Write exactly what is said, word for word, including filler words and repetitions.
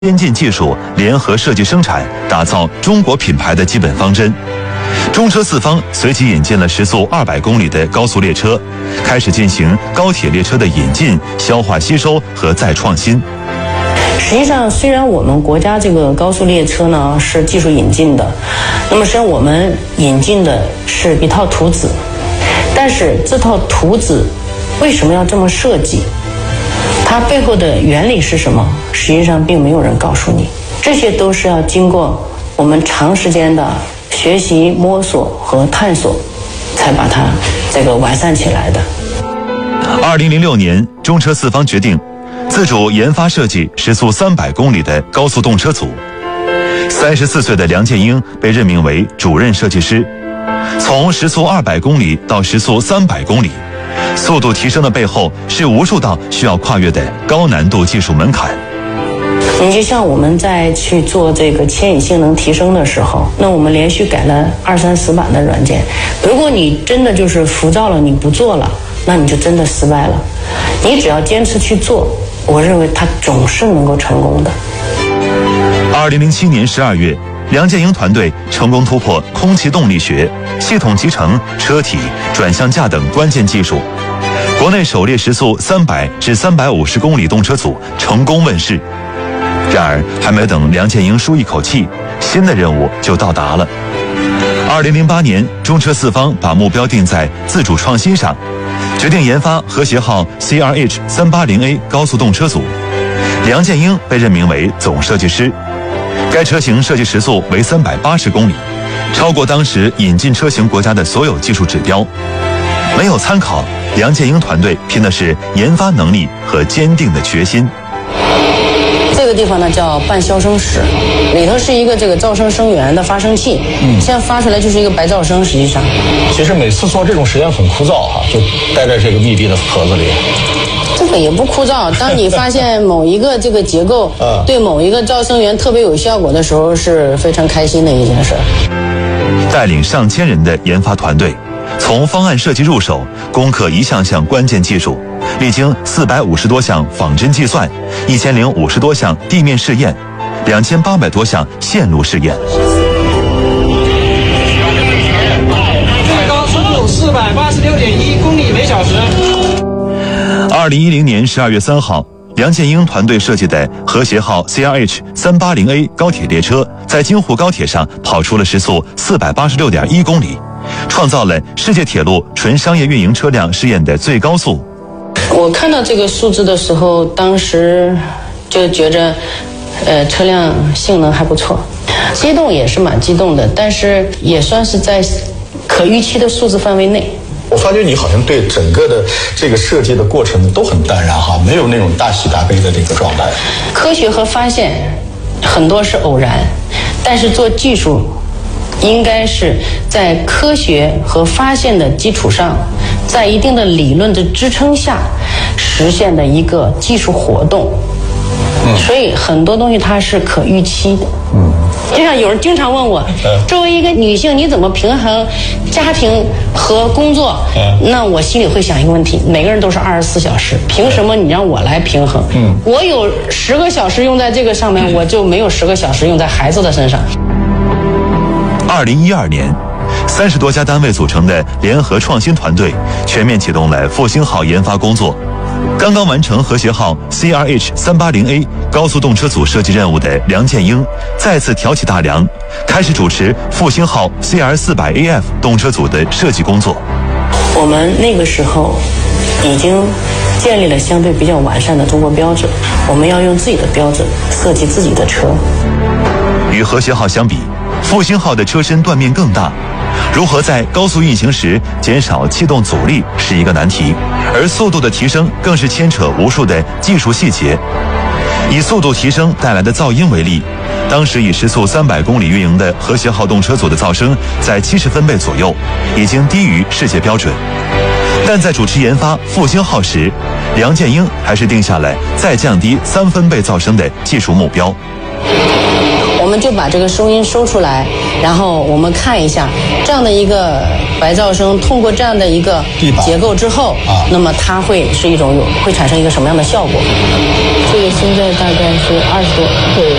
先进技术联合设计生产，打造中国品牌的基本方针。中车四方随即引进了时速二百公里的高速列车，开始进行高铁列车的引进、消化吸收和再创新。 实际上，虽然我们国家这个高速列车呢是技术引进的，那么实际上我们引进的是一套图纸，但是这套图纸为什么要这么设计？它背后的原理是什么？实际上并没有人告诉你，这些都是要经过我们长时间的学习、摸索和探索，才把它这个完善起来的。 二零零六年，中车四方决定自主研发设计时速三百公里的高速动车组。三十四岁的梁建英被任命为主任设计师。从时速二百公里到时速三百公里，速度提升的背后是无数道需要跨越的高难度技术门槛。 你就像我们在去做这个牵引性能提升的时候，那我们连续改了二三十版的软件。如果你真的就是浮躁了，你不做了，那你就真的失败了。你只要坚持去做，我认为它总是能够成功的。 二零零七年十二月，梁建英团队成功突破空气动力学、系统集成、车体、转向架等关键技术，国内首列时速三百至三百五十公里动车组成功问世。然而，还没等梁建英舒一口气，新的任务就到达了。二零零八年，中车四方把目标定在自主创新上，决定研发和谐号 C R H 三八零 A 高速动车组。梁建英被任命为总设计师。该车型设计时速为三百八十公里，超过当时引进车型国家的所有技术指标。没有参考，梁建英团队拼的是研发能力和坚定的决心。 这个地方呢叫半消声室，里头是一个这个噪声声源的发生器，嗯，现在发出来就是一个白噪声。实际上， 其实每次做这种实验很枯燥哈，就待在这个密闭的盒子里。 这个也不枯燥。当你发现某一个这个结构对某一个噪声源特别有效果的时候，是非常开心的一件事。 带领上千人的研发团队，从方案设计入手，攻克一项项关键技术。历经四百五十多项仿真计算，一千零五十多项地面试验，两千八百多项线路试验。 最高速度四百八十六点一公里每小时。 二零一零年十二月三号，梁建英团队设计的和谐号 C R H 三八零 A 高铁列车在京沪高铁上跑出了时速四百八十六点一公里，创造了世界铁路纯商业运营车辆试验的最高速。 我看到这个数字的时候，当时就觉着，呃，车辆性能还不错，激动也是蛮激动的，但是也算是在可预期的数字范围内。 我发觉你好像对整个的这个设计的过程都很淡然哈，没有那种大喜大悲的这个状态。 科学和发现很多是偶然，但是做技术应该是在科学和发现的基础上，在一定的理论的支撑下实现的一个技术活动。嗯，所以很多东西它是可预期的。嗯，就像有人经常问我，作为一个女性，你怎么平衡家庭和工作？那我心里会想一个问题：每个人都是二十四小时，凭什么你让我来平衡？嗯，我有十个小时用在这个上面，我就没有十个小时用在孩子的身上。 二零一二年，三十多家单位组成的联合创新团队全面启动了复兴号研发工作。刚刚完成和谐号 C R H 三八零 A 高速动车组设计任务的梁建英再次挑起大梁，开始主持复兴号 C R 四百 A F 动车组的设计工作。 我们那个时候已经建立了相对比较完善的中国标准，我们要用自己的标准设计自己的车。 与和谐号相比，复兴号的车身断面更大，如何在高速运行时减少气动阻力是一个难题，而速度的提升更是牵扯无数的技术细节。以速度提升带来的噪音为例，当时以时速三百公里运营的和谐号动车组的噪声在七十分贝左右，已经低于世界标准。但在主持研发复兴号时，梁建英还是定下了再降低三分贝噪声的技术目标。 我们就把这个收音收出来，然后我们看一下这样的一个白噪声通过这样的一个结构之后， 啊， 那么它会是一种有会产生一个什么样的效果？这个现在大概是二十多，对，